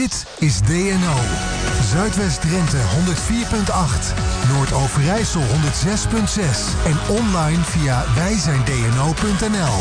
Dit is DNO. Zuidwest-Drenthe 104.8. Noord-Overijssel 106.6. En online via wijzijndno.nl.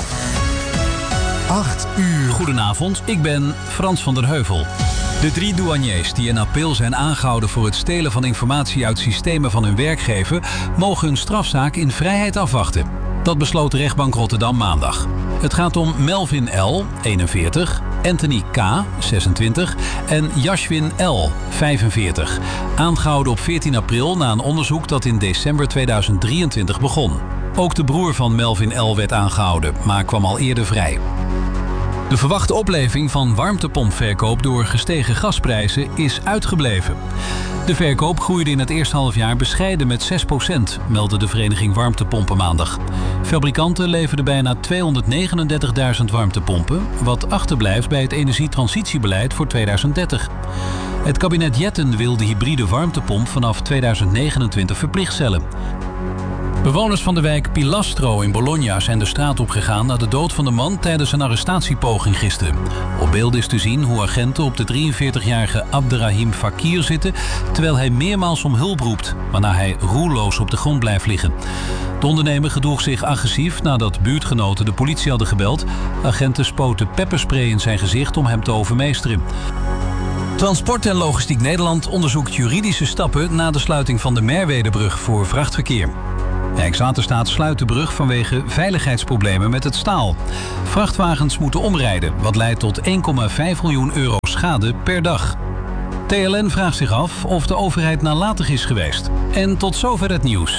8 uur. Goedenavond, ik ben Frans van der Heuvel. De 3 douaniers die in april zijn aangehouden voor het stelen van informatie uit systemen van hun werkgever, mogen hun strafzaak in vrijheid afwachten. Dat besloot de rechtbank Rotterdam maandag. Het gaat om Melvin L., 41, Anthony K., 26 en Yashwin L., 45. Aangehouden op 14 april na een onderzoek dat in december 2023 begon. Ook de broer van Melvin L. werd aangehouden, maar kwam al eerder vrij. De verwachte opleving van warmtepompverkoop door gestegen gasprijzen is uitgebleven. De verkoop groeide in het eerste halfjaar bescheiden met 6%, meldde de vereniging Warmtepompen maandag. Fabrikanten leverden bijna 239.000 warmtepompen, wat achterblijft bij het energietransitiebeleid voor 2030. Het kabinet Jetten wil de hybride warmtepomp vanaf 2029 verplicht stellen. Bewoners van de wijk Pilastro in Bologna zijn de straat opgegaan na de dood van de man tijdens een arrestatiepoging gisteren. Op beeld is te zien hoe agenten op de 43-jarige Abderrahim Fakir zitten, terwijl hij meermaals om hulp roept, waarna hij roerloos op de grond blijft liggen. De ondernemer gedroeg zich agressief nadat buurtgenoten de politie hadden gebeld. Agenten spoten pepperspray in zijn gezicht om hem te overmeesteren. Transport en Logistiek Nederland onderzoekt juridische stappen na de sluiting van de Merwedebrug voor vrachtverkeer. Rijkswaterstaat sluit de brug vanwege veiligheidsproblemen met het staal. Vrachtwagens moeten omrijden, wat leidt tot 1,5 miljoen euro schade per dag. TLN vraagt zich af of de overheid nalatig is geweest. En tot zover het nieuws.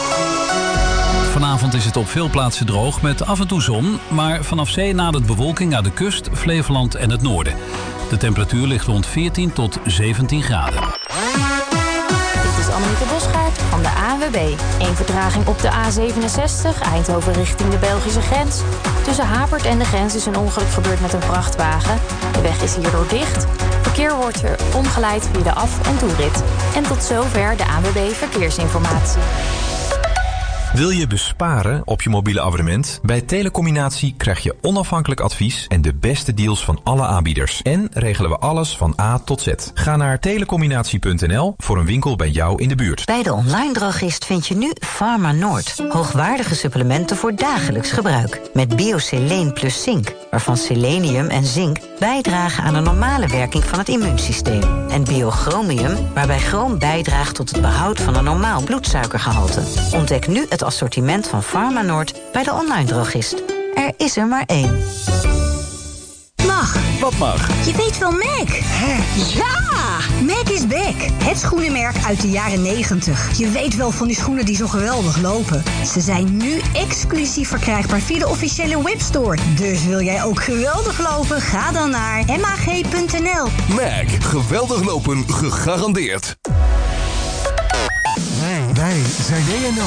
Vanavond is het op veel plaatsen droog met af en toe zon, maar vanaf zee nadert bewolking naar de kust, Flevoland en het noorden. De temperatuur ligt rond 14 tot 17 graden. Dit is Annemieke Bosgaard van de ANWB. Eén vertraging op de A67, Eindhoven richting de Belgische grens. Tussen Hapert en de grens is een ongeluk gebeurd met een vrachtwagen. De weg is hierdoor dicht. Verkeer wordt omgeleid via de af- en toerit. En tot zover de ANWB Verkeersinformatie. Wil je besparen op je mobiele abonnement? Bij Telecombinatie krijg je onafhankelijk advies en de beste deals van alle aanbieders. En regelen we alles van A tot Z. Ga naar telecombinatie.nl voor een winkel bij jou in de buurt. Bij de online drogist vind je nu Pharma Noord. Hoogwaardige supplementen voor dagelijks gebruik. Met Bioseleen plus zink, waarvan selenium en zink bijdragen aan een normale werking van het immuunsysteem. En Biochromium, waarbij chroom bijdraagt tot het behoud van een normaal bloedsuikergehalte. Ontdek nu het assortiment van Pharma Noord bij de online drogist. Er is er maar één. Mag. Wat mag? Je weet wel Mac. Ja! Mac is back. Het schoenenmerk uit de jaren 90. Je weet wel van die schoenen die zo geweldig lopen. Ze zijn nu exclusief verkrijgbaar via de officiële webstore. Dus wil jij ook geweldig lopen? Ga dan naar mag.nl. Mac. Geweldig lopen gegarandeerd. Wij zijn DNO.